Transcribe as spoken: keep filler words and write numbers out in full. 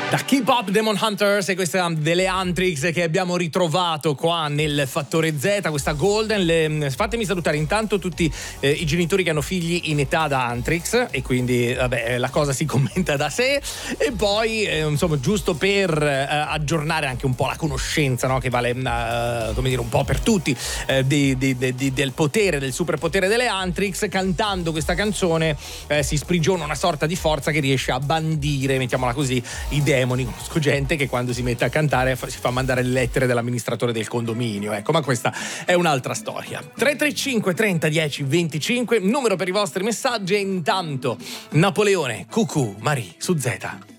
Da Keep Up Demon Hunters, e questa delle Antrix che abbiamo ritrovato qua nel Fattore Z, questa Golden. Le, fatemi salutare intanto tutti eh, i genitori che hanno figli in età da Antrix, e quindi vabbè, la cosa si commenta da sé. E poi eh, insomma, giusto per eh, aggiornare anche un po' la conoscenza, no? Che vale eh, come dire un po' per tutti eh, di, di, di, del potere, del superpotere delle Antrix. Cantando questa canzone eh, si sprigiona una sorta di forza che riesce a bandire, mettiamola così, i demoni. Conosco gente che quando si mette a cantare si fa mandare le lettere dall'amministratore del condominio, ecco, ma questa è un'altra storia. Tre tre cinque trenta dieci venticinque, numero per i vostri messaggi. E intanto Napoleone, Cucù, Marie su Z.